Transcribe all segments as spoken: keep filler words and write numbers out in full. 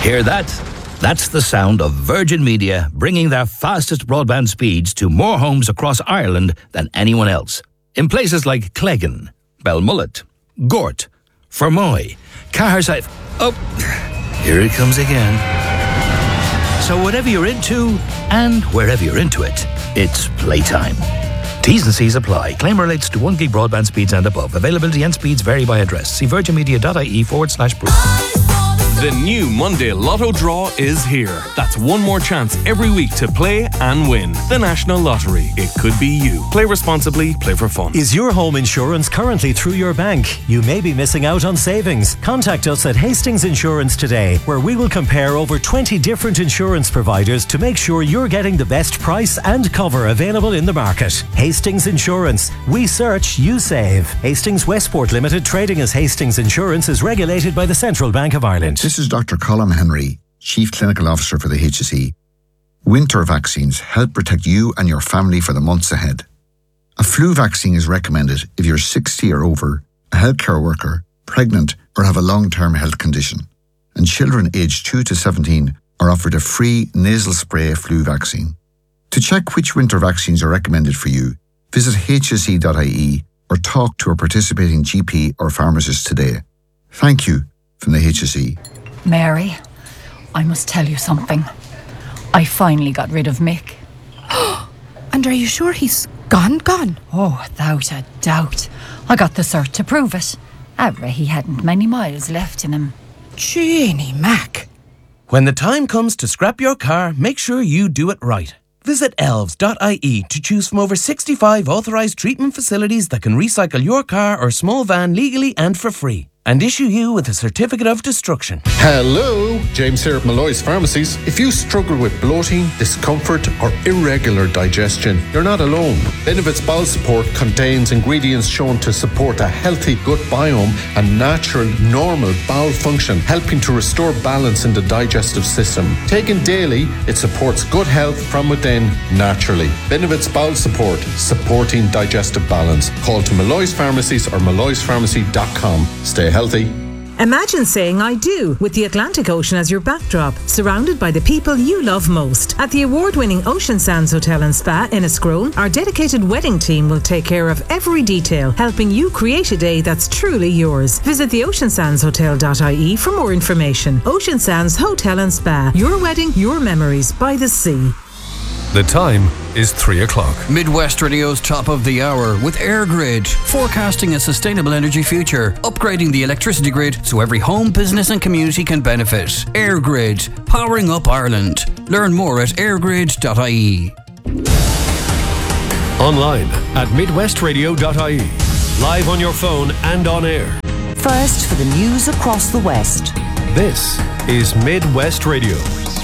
Hear that? That's the sound of Virgin Media bringing their fastest broadband speeds to more homes across Ireland than anyone else. In places like Cleggan, Belmullet, Gort, Fermoy, Caherside... Oh, here it comes again. So whatever you're into, and wherever you're into it, it's playtime. T's and C's apply. Claim relates to one gig broadband speeds and above. Availability and speeds vary by address. See virginmedia.ie forward slash brew. The new Monday Lotto draw is here. That's one more chance every week to play and win. The National Lottery. It could be you. Play responsibly. Play for fun. Is your home insurance currently through your bank? You may be missing out on savings. Contact us at Hastings Insurance today, where we will compare over twenty different insurance providers to make sure you're getting the best price and cover available in the market. Hastings Insurance. We search, you save. Hastings Westport Limited, trading as Hastings Insurance, is regulated by the Central Bank of Ireland. This is Doctor Colm Henry, Chief Clinical Officer for the H S E. Winter vaccines help protect you and your family for the months ahead. A flu vaccine is recommended if you're sixty or over, a healthcare worker, pregnant or have a long-term health condition. And children aged two to seventeen are offered a free nasal spray flu vaccine. To check which winter vaccines are recommended for you, visit h s e dot i e or talk to a participating G P or pharmacist today. Thank you from the H S E. Mary, I must tell you something. I finally got rid of Mick. And are you sure he's gone, gone? Oh, without a doubt. I got the cert to prove it. However, he hadn't many miles left in him. Jeannie Mac. When the time comes to scrap your car, make sure you do it right. Visit elves dot i e to choose from over sixty-five authorised treatment facilities that can recycle your car or small van legally and for free, and issue you with a certificate of destruction. Hello, James here at Malloy's Pharmacies. If you struggle with bloating, discomfort or irregular digestion, you're not alone. Benefits Bowel Support contains ingredients shown to support a healthy gut biome and natural, normal bowel function, helping to restore balance in the digestive system. Taken daily, it supports good health from within naturally. Benefits Bowel Support, supporting digestive balance. Call to Malloy's Pharmacies or malloys pharmacy dot com. Stay healthy. Imagine saying I do with the Atlantic Ocean as your backdrop, surrounded by the people you love most. At the award-winning Ocean Sands Hotel and Spa in Enniscrone, our dedicated wedding team will take care of every detail, helping you create a day that's truly yours. Visit the ocean sands hotel dot i e for more information. Ocean Sands Hotel and Spa. Your wedding, your memories by the sea. The time is three o'clock. Midwest Radio's top of the hour with EirGrid, forecasting a sustainable energy future, upgrading the electricity grid so every home, business and community can benefit. EirGrid, powering up Ireland. Learn more at air grid dot i e. Online at midwest radio dot i e. Live on your phone and on air. First for the news across the West. This is Midwest Radio.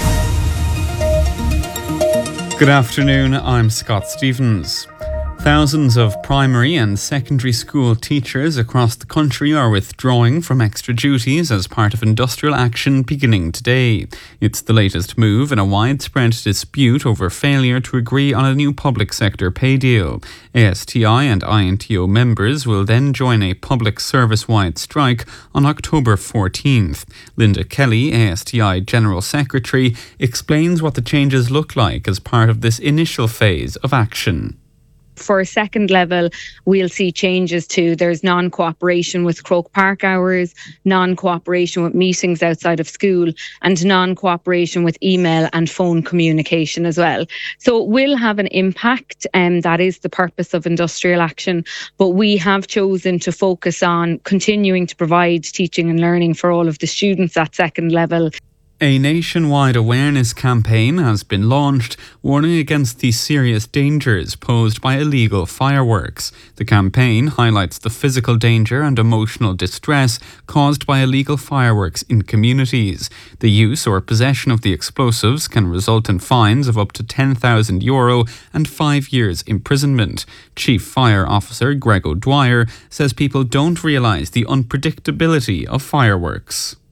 Good afternoon, I'm Scott Stevens. Thousands of primary and secondary school teachers across the country are withdrawing from extra duties as part of industrial action beginning today. It's the latest move in a widespread dispute over failure to agree on a new public sector pay deal. A S T I and I N T O members will then join a public service-wide strike on October fourteenth. Linda Kelly, A S T I General Secretary, explains what the changes look like as part of this initial phase of action. For a second level, we'll see changes to there's non-cooperation with Croke Park hours, non-cooperation with meetings outside of school, and non-cooperation with email and phone communication as well. So it will have an impact, and um, that is the purpose of industrial action. But we have chosen to focus on continuing to provide teaching and learning for all of the students at second level. A nationwide awareness campaign has been launched, warning against the serious dangers posed by illegal fireworks. The campaign highlights the physical danger and emotional distress caused by illegal fireworks in communities. The use or possession of the explosives can result in fines of up to ten thousand euro and five years imprisonment. Chief Fire Officer Greg O'Dwyer says people don't realise the unpredictability of fireworks.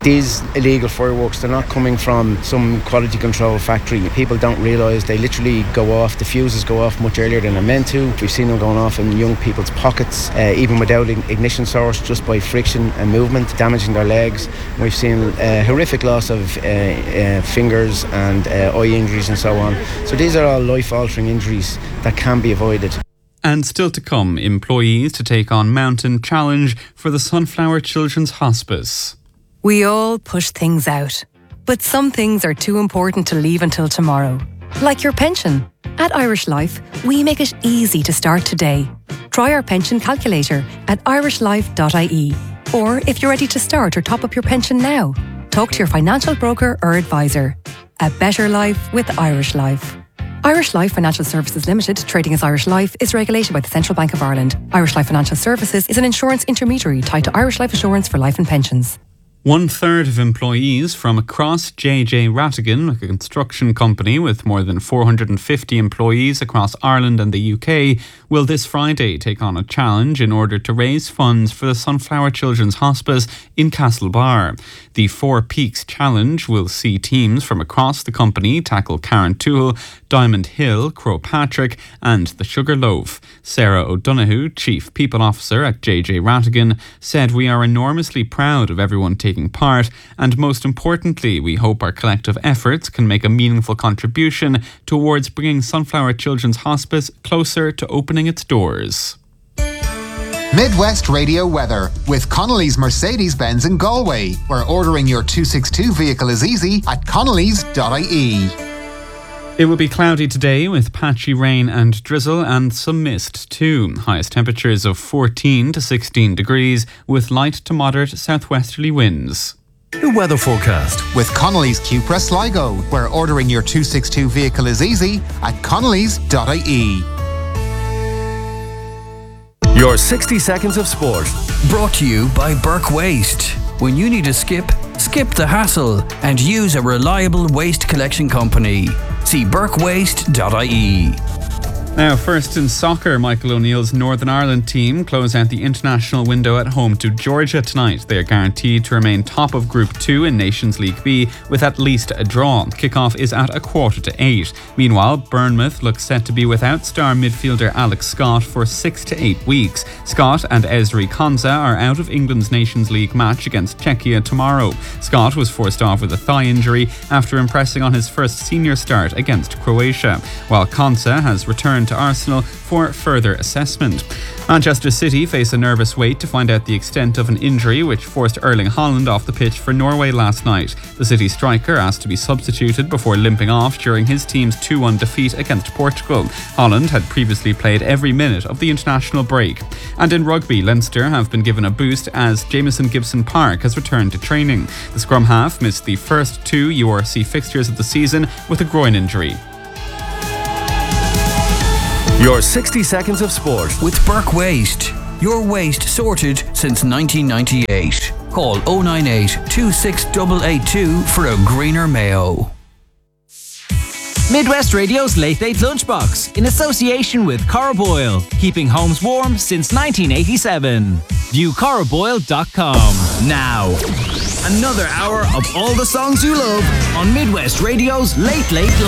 These illegal fireworks, they're not coming from some quality control factory. People don't realise they literally go off, the fuses go off much earlier than they're meant to. We've seen them going off in young people's pockets, uh, even without ignition source, just by friction and movement, damaging their legs. We've seen uh, horrific loss of uh, uh, fingers and uh, eye injuries and so on. So these are all life-altering injuries that can be avoided. And still to come, employees to take on Mountain Challenge for the Sunflower Children's Hospice. We all push things out, but some things are too important to leave until tomorrow. Like your pension. At Irish Life, we make it easy to start today. Try our pension calculator at irish life dot I E. Or if you're ready to start or top up your pension now, talk to your financial broker or advisor. A better life with Irish Life. Irish Life Financial Services Limited, trading as Irish Life, is regulated by the Central Bank of Ireland. Irish Life Financial Services is an insurance intermediary tied to Irish Life Assurance for life and pensions. One third of employees from across J J Rattigan, a construction company with more than four hundred fifty employees across Ireland and the U K, will this Friday take on a challenge in order to raise funds for the Sunflower Children's Hospice in Castlebar. The Four Peaks Challenge will see teams from across the company tackle Carrauntoohil, Diamond Hill, Croagh Patrick and the Sugarloaf. Sarah O'Donoghue, Chief People Officer at J J Rattigan, said, "We are enormously proud of everyone taking part, and most importantly, we hope our collective efforts can make a meaningful contribution towards bringing Sunflower Children's Hospice closer to opening its doors." Midwest Radio weather with Connolly's Mercedes-Benz in Galway, where ordering your two sixty-two vehicle is easy at connellys dot I E. It will be cloudy today with patchy rain and drizzle and some mist too. Highest temperatures of fourteen to sixteen degrees with light to moderate southwesterly winds. The weather forecast with Connolly's Cupra Sligo, where ordering your two sixty-two vehicle is easy at connellys dot I E. Your sixty seconds of sport. Brought to you by Burke Waste. When you need a skip, skip the hassle and use a reliable waste collection company. See burke waste dot I E. Now, first in soccer, Michael O'Neill's Northern Ireland team close out the international window at home to Georgia tonight. They are guaranteed to remain top of Group two in Nations League B with at least a draw. Kickoff is at a quarter to eight. Meanwhile, Bournemouth looks set to be without star midfielder Alex Scott for six to eight weeks. Scott and Ezri Konsa are out of England's Nations League match against Czechia tomorrow. Scott was forced off with a thigh injury after impressing on his first senior start against Croatia, while Konsa has returned to Arsenal for further assessment. Manchester City face a nervous wait to find out the extent of an injury which forced Erling Haaland off the pitch for Norway last night. The City striker asked to be substituted before limping off during his team's two one defeat against Portugal. Haaland had previously played every minute of the international break. And in rugby, Leinster have been given a boost as Jamison Gibson Park has returned to training. The scrum half missed the first two U R C fixtures of the season with a groin injury. Your sixty seconds of sport with Burke Waste. Your waste sorted since nineteen ninety-eight. Call oh nine eight, two six eight eight two for a greener Mayo. Midwest Radio's Late Late Lunchbox in association with Coroboyle, keeping homes warm since nineteen eighty-seven. View coroboyle dot com now. Another hour of all the songs you love on Midwest Radio's Late Late Lunchbox.